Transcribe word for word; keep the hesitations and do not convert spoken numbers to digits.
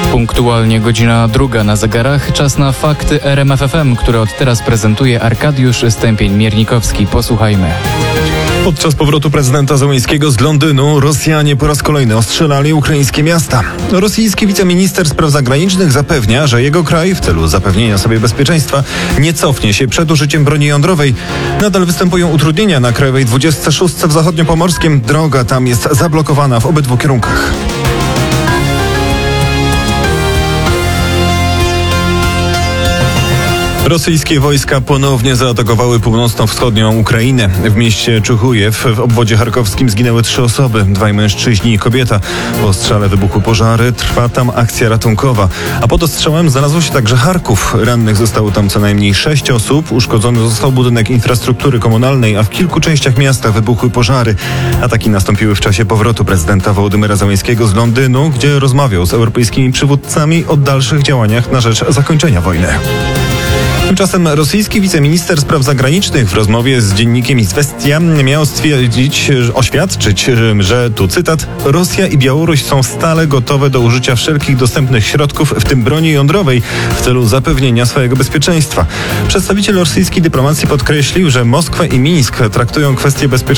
Punktualnie godzina druga na zegarach. Czas na fakty R M F F M, które od teraz prezentuje Arkadiusz Stępień-Miernikowski. Posłuchajmy. Podczas powrotu prezydenta Zełenskiego z Londynu Rosjanie po raz kolejny ostrzelali ukraińskie miasta. Rosyjski wiceminister spraw zagranicznych zapewnia, że jego kraj w celu zapewnienia sobie bezpieczeństwa nie cofnie się przed użyciem broni jądrowej. Nadal występują utrudnienia na krajowej dwudziestce szóstce w zachodniopomorskim. Droga tam jest zablokowana w obydwu kierunkach. Rosyjskie wojska ponownie zaatakowały północno-wschodnią Ukrainę. W mieście Czuchujew w obwodzie charkowskim zginęły trzy osoby, dwaj mężczyźni i kobieta. Po ostrzale wybuchły pożary, trwa tam akcja ratunkowa. A pod ostrzałem znalazł się także Charków. Rannych zostało tam co najmniej sześć osób. Uszkodzony został budynek infrastruktury komunalnej, a w kilku częściach miasta wybuchły pożary. Ataki nastąpiły w czasie powrotu prezydenta Wołodymyra Zełenskiego z Londynu, gdzie rozmawiał z europejskimi przywódcami o dalszych działaniach na rzecz zakończenia wojny. Tymczasem rosyjski wiceminister spraw zagranicznych w rozmowie z dziennikiem Izwestia miał stwierdzić, oświadczyć, że, tu cytat, Rosja i Białoruś są stale gotowe do użycia wszelkich dostępnych środków, w tym broni jądrowej, w celu zapewnienia swojego bezpieczeństwa. Przedstawiciel rosyjskiej dyplomacji podkreślił, że Moskwa i Mińsk traktują kwestię bezpieczeństwa